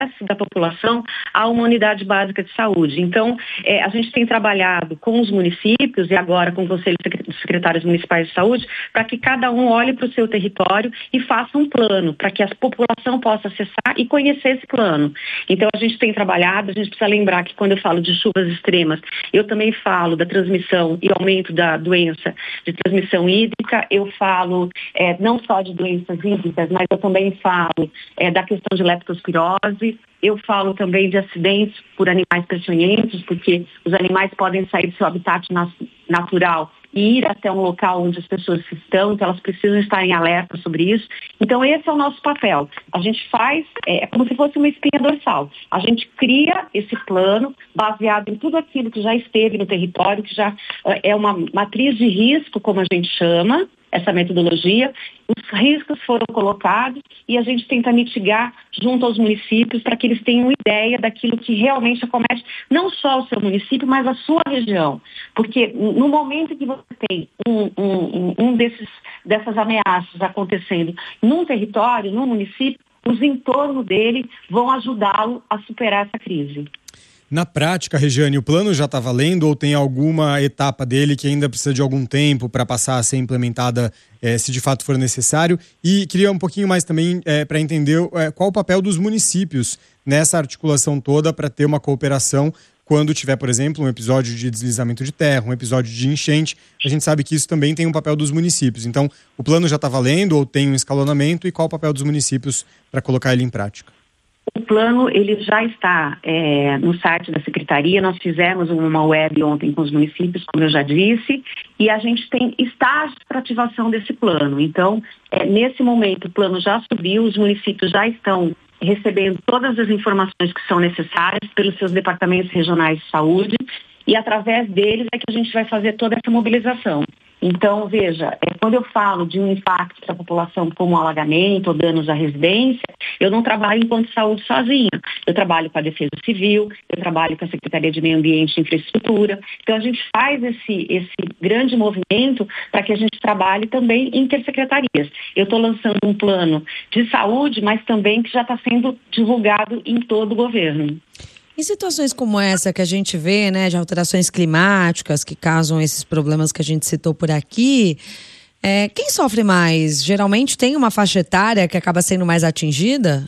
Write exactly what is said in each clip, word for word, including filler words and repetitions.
da população a uma unidade básica de saúde. Então, é, a gente tem trabalhado com os municípios e agora com o Conselho dos Secretários Municipais de Saúde para que cada um olhe para o seu território e faça um plano para que a população possa acessar e conhecer esse plano. Então, a gente tem trabalhado, a gente precisa lembrar que quando eu falo de chuvas extremas, eu também falo da transmissão e aumento da doença de transmissão hídrica, eu falo é, não só de doenças hídricas, mas eu também falo é, da questão de leptospirose. Eu falo também de acidentes por animais peçonhentos, porque os animais podem sair do seu habitat natural e ir até um local onde as pessoas estão, então elas precisam estar em alerta sobre isso. Então esse é o nosso papel. A gente faz, é, é como se fosse uma espinha dorsal. A gente cria esse plano baseado em tudo aquilo que já esteve no território, que já é uma matriz de risco, como a gente chama, essa metodologia. Os riscos foram colocados e a gente tenta mitigar junto aos municípios para que eles tenham ideia daquilo que realmente acomete não só o seu município, mas a sua região. Porque no momento que você tem um, um, um desses, dessas ameaças acontecendo num território, num município, os entornos dele vão ajudá-lo a superar essa crise. Na prática, Regiane, o plano já está valendo ou tem alguma etapa dele que ainda precisa de algum tempo para passar a ser implementada, é, se de fato for necessário? E queria um pouquinho mais também é, para entender é, qual o papel dos municípios nessa articulação toda para ter uma cooperação quando tiver, por exemplo, um episódio de deslizamento de terra, um episódio de enchente. A gente sabe que isso também tem um papel dos municípios. Então, o plano já está valendo ou tem um escalonamento e qual o papel dos municípios para colocar ele em prática? O plano ele já está é, no site da Secretaria. Nós fizemos uma web ontem com os municípios, como eu já disse, e a gente tem estágios para ativação desse plano. Então, é, nesse momento, o plano já subiu, os municípios já estão recebendo todas as informações que são necessárias pelos seus departamentos regionais de saúde e através deles é que a gente vai fazer toda essa mobilização. Então, veja, é, quando eu falo de um impacto para a população como alagamento ou danos à residência, eu não trabalho enquanto saúde sozinha. Eu trabalho com a Defesa Civil, eu trabalho com a Secretaria de Meio Ambiente e Infraestrutura. Então, a gente faz esse, esse grande movimento para que a gente trabalhe também em intersecretarias. Eu estou lançando um plano de saúde, mas também que já está sendo divulgado em todo o governo. Em situações como essa que a gente vê, né, de alterações climáticas que causam esses problemas que a gente citou por aqui, é, quem sofre mais? Geralmente tem uma faixa etária que acaba sendo mais atingida?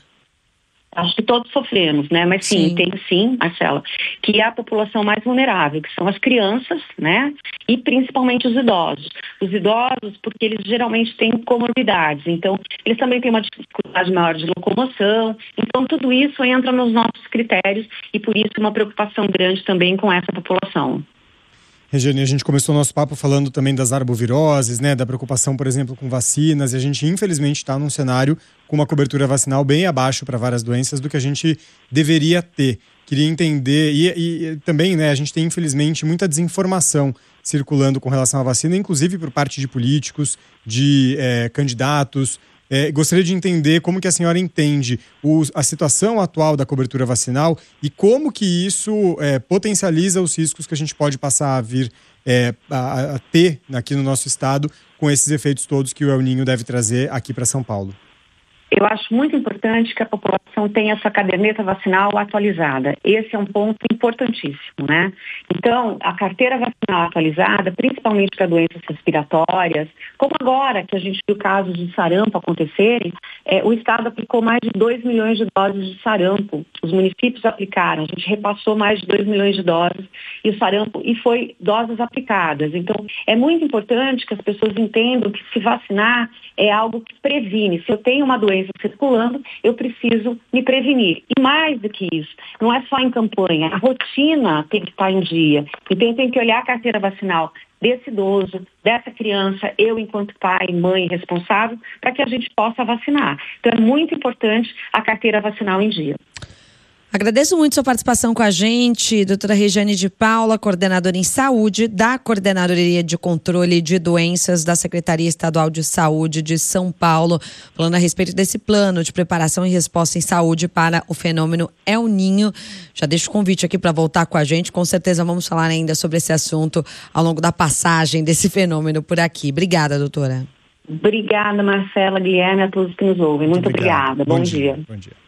Acho que todos sofremos, né? Mas sim, sim, tem sim, Marcela, que é a população mais vulnerável, que são as crianças, né? E principalmente os idosos. Os idosos, porque eles geralmente têm comorbidades, então eles também têm uma dificuldade maior de locomoção. Então tudo isso entra nos nossos critérios e por isso uma preocupação grande também com essa população. Regiane, a gente começou o nosso papo falando também das arboviroses, né, da preocupação, por exemplo, com vacinas, e a gente infelizmente está num cenário com uma cobertura vacinal bem abaixo para várias doenças do que a gente deveria ter. Queria entender, e, e também, né, a gente tem infelizmente muita desinformação circulando com relação à vacina, inclusive por parte de políticos, de é, candidatos. É, gostaria de entender como que a senhora entende o, a situação atual da cobertura vacinal e como que isso é, potencializa os riscos que a gente pode passar a vir é, a, a ter aqui no nosso estado com esses efeitos todos que o El Niño deve trazer aqui para São Paulo. Eu acho muito importante que a população tenha essa caderneta vacinal atualizada. Esse é um ponto importantíssimo, né? Então, a carteira vacinal atualizada, principalmente para doenças respiratórias, como agora que a gente viu casos de sarampo acontecerem, é, o Estado aplicou mais de dois milhões de doses de sarampo. Os municípios aplicaram, a gente repassou mais de dois milhões de doses e o sarampo, e foi doses aplicadas. Então, é muito importante que as pessoas entendam que se vacinar é algo que previne. Se eu tenho uma doença circulando, eu preciso me prevenir. E mais do que isso, não é só em campanha, a rotina tem que estar em dia. Então tem que olhar a carteira vacinal desse idoso, dessa criança, eu enquanto pai, mãe responsável, para que a gente possa vacinar. Então é muito importante a carteira vacinal em dia. Agradeço muito sua participação com a gente, doutora Regiane de Paula, coordenadora em saúde da Coordenadoria de Controle de Doenças da Secretaria Estadual de Saúde de São Paulo, falando a respeito desse plano de preparação e resposta em saúde para o fenômeno El Niño. Já deixo o convite aqui para voltar com a gente, com certeza vamos falar ainda sobre esse assunto ao longo da passagem desse fenômeno por aqui. Obrigada, doutora. Obrigada, Marcela, Guilherme, a todos que nos ouvem. Muito, Muito obrigada. Bom, Bom dia. dia. Bom dia.